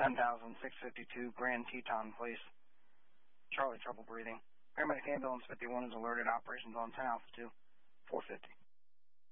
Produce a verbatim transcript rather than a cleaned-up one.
ten thousand six fifty-two Grand Teton Place. Charlie, trouble breathing. Paramedic ambulance fifty-one is alerted. Operations on ten Alpha two, four fifty.